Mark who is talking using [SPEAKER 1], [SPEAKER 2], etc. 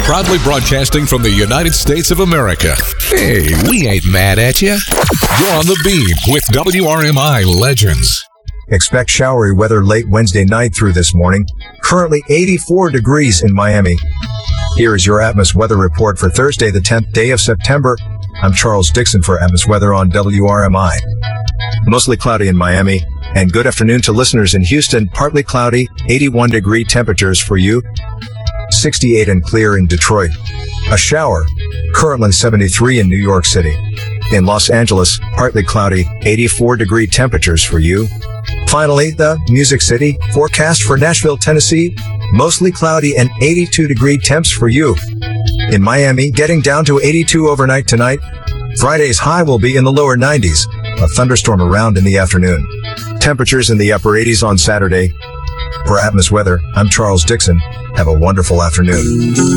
[SPEAKER 1] Proudly broadcasting from the United States of America. Hey, we ain't mad at you. You're on the beam with WRMI Legends.
[SPEAKER 2] Expect showery weather late Wednesday night through this morning. Currently 84 degrees in Miami. Here is your Atmos weather report for Thursday, the 10th day of September. I'm Charles Dixon for Atmos weather on WRMI. Mostly cloudy in Miami. And good afternoon to listeners in Houston. Partly cloudy, 81 degree temperatures for you. 68 and clear in Detroit. A shower. Currently 73 in New York City. In Los Angeles, partly cloudy, 84 degree temperatures for you. Finally, the Music City forecast for Nashville, Tennessee. Mostly cloudy and 82 degree temps for you. In Miami, getting down to 82 overnight tonight. Friday's high will be in the lower 90s. A thunderstorm around in the afternoon. Temperatures in the upper 80s on Saturday. For Atmos weather, I'm Charles Dixon. Have a wonderful afternoon.